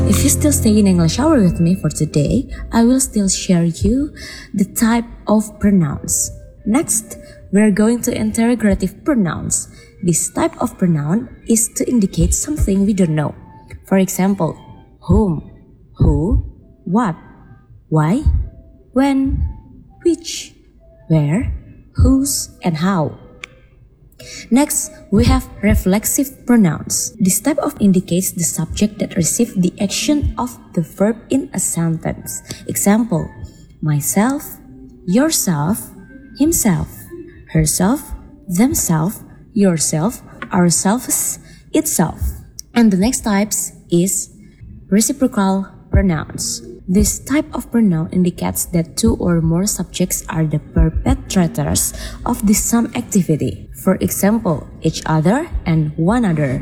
If you still stay in English Hour with me for today, I will still share you the type of pronouns. Next, we're going to interrogative pronouns. This type of pronoun is to indicate something we don't know. For example, whom, who, what, why, when, which, where, whose, and how. Next, we have reflexive pronouns. This type of indicates the subject that received the action of the verb in a sentence. Example, myself, yourself, himself, herself, themselves, yourself, ourselves, itself. And the next types is reciprocal pronouns. This type of pronoun indicates that two or more subjects are the perpetrators of the same activity. For example, each other and one another.